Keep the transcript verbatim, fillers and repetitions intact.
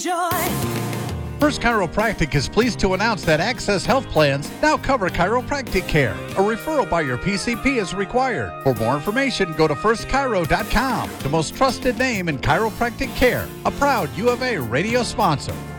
enjoy. First Chiropractic is pleased to announce that Access Health Plans now cover chiropractic care. A referral by your P C P is required. For more information, go to first chiro dot com, the most trusted name in chiropractic care, a proud U of A radio sponsor.